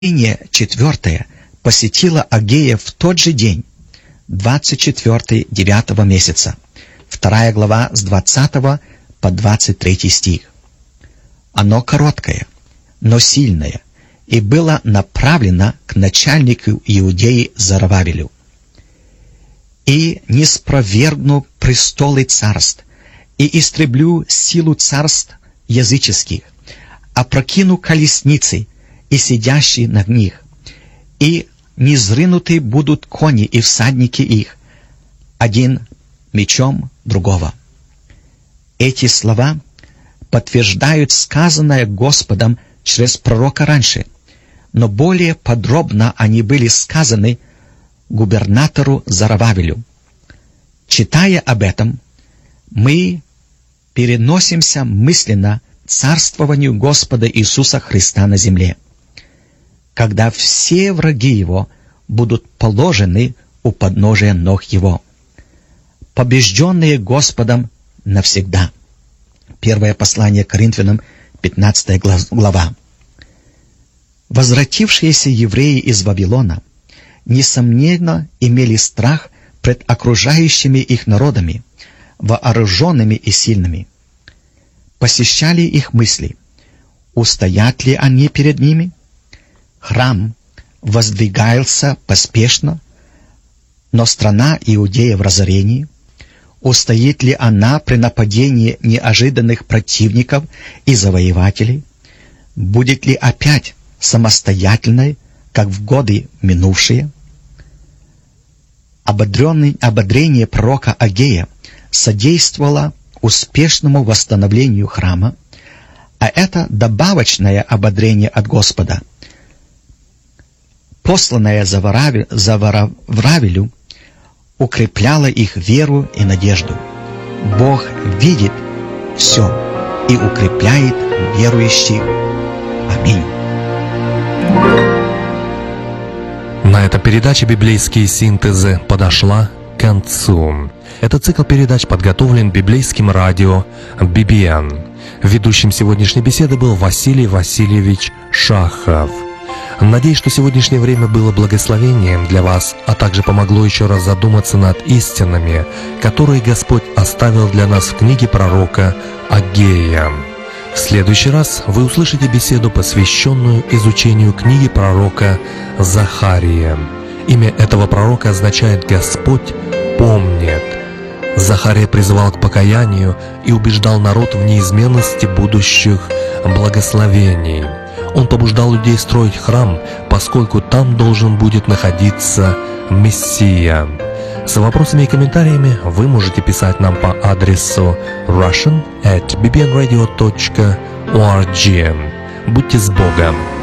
4 посетила Агея в тот же день, 24 9 месяца, 2 глава с 20 по 23 стих. Оно короткое, но сильное, и было направлено к начальнику Иудеи Зоровавелю. «И не спровергну престолы царств, и истреблю силу царств языческих, опрокину колесницы и сидящие на них, и низрынуты будут кони и всадники их, один мечом другого». Эти слова подтверждают сказанное Господом через пророка раньше, но более подробно они были сказаны губернатору Зоровавелю. Читая об этом, мы переносимся мысленно к царствованию Господа Иисуса Христа на земле, когда все враги Его будут положены у подножия ног Его, побежденные Господом навсегда. Первое послание Коринфянам, 15 глава. Возвратившиеся евреи из Вавилона, несомненно, имели страх пред окружающими их народами, вооруженными и сильными. Посещали их мысли, устоят ли они перед ними? Храм воздвигался поспешно, но страна Иудея в разорении. Устоит ли она при нападении неожиданных противников и завоевателей? Будет ли опять самостоятельной, как в годы минувшие? Ободрение пророка Агея содействовало успешному восстановлению храма, а это добавочное ободрение от Господа, посланное Зоровавелю, укрепляло их веру и надежду. Бог видит все и укрепляет верующих. Аминь. На этой передаче «Библейские синтезы» подошла к концу. Этот цикл передач подготовлен библейским радио BBN. Ведущим сегодняшней беседы был Василий Васильевич Шахов. Надеюсь, что сегодняшнее время было благословением для вас, а также помогло еще раз задуматься над истинами, которые Господь оставил для нас в книге пророка Агея. В следующий раз вы услышите беседу, посвященную изучению книги пророка Захария. Имя этого пророка означает «Господь помнит». Захария призывал к покаянию и убеждал народ в неизменности будущих благословений. Он побуждал людей строить храм, поскольку там должен будет находиться Мессия. С вопросами и комментариями вы можете писать нам по адресу russian@bbnradio.org. Будьте с Богом!